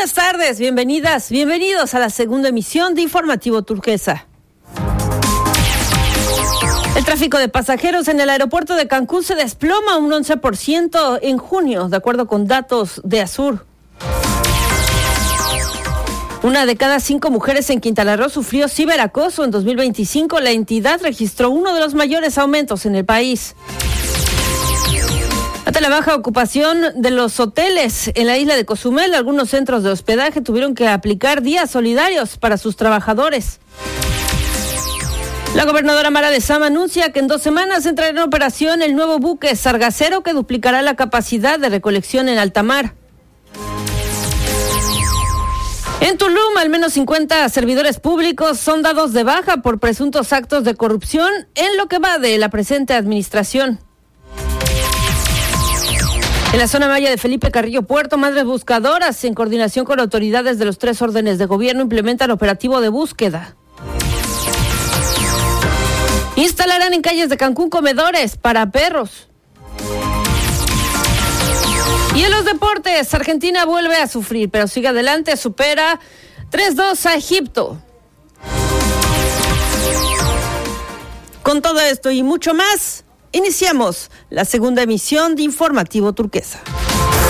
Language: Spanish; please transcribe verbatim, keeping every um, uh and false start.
buenas tardes, bienvenidas, bienvenidos a la segunda emisión de Informativo Turquesa. El tráfico de pasajeros en el aeropuerto de Cancún se desploma un once por ciento en junio, de acuerdo con datos de ASUR. Una de cada cinco mujeres en Quintana Roo sufrió ciberacoso. En dos mil veinticinco, la entidad registró uno de los mayores aumentos en el país. Ante la baja ocupación de los hoteles en la isla de Cozumel, algunos centros de hospedaje tuvieron que aplicar días solidarios para sus trabajadores. La gobernadora Mara de Sama anuncia que en dos semanas entrará en operación el nuevo buque Sargacero, que duplicará la capacidad de recolección en alta mar. En Tulum, al menos cincuenta servidores públicos son dados de baja por presuntos actos de corrupción en lo que va de la presente administración. En la zona maya de Felipe Carrillo Puerto, Madres Buscadoras, en coordinación con autoridades de los tres órdenes de gobierno, implementan operativo de búsqueda. Instalarán en calles de Cancún comedores para perros. Y en los deportes, Argentina vuelve a sufrir, pero sigue adelante, supera tres dos a Egipto. Con todo esto y mucho más, iniciamos la segunda emisión de Informativo Turquesa.